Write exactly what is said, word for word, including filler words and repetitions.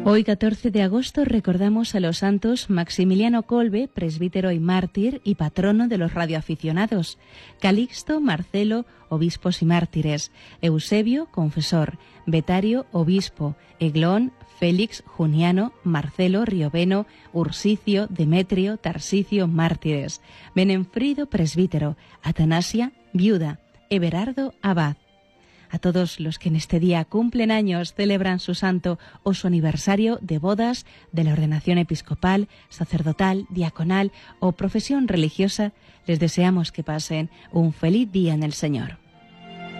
Hoy, catorce de agosto, recordamos a los santos Maximiliano Kolbe, presbítero y mártir y patrono de los radioaficionados; Calixto, Marcelo, obispos y mártires; Eusebio, confesor; Betario, obispo; Eglón, Félix, Juniano, Marcelo, Rioveno, Ursicio, Demetrio, Tarsicio, mártires; Benenfrido, presbítero; Atanasia, viuda; Everardo, abad. A todos los que en este día cumplen años, celebran su santo o su aniversario de bodas, de la ordenación episcopal, sacerdotal, diaconal o profesión religiosa, les deseamos que pasen un feliz día en el Señor.